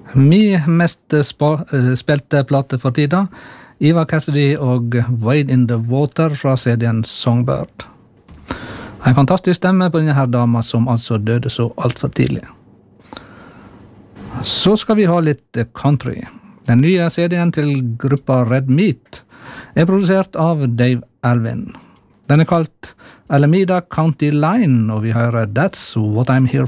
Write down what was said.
Mi mest spilte plate for tida, Eva Cassidy og Wade in the Water fra CD-en Songbird. En fantastisk stemme på denne her dama som altså døde så alt for tidlig. Så skal vi ha litt country. Den nye CD-en til gruppa Red Meat produsert av Dave Alvin. Den kalt Alameda County Line, og vi hører That's What I'm Here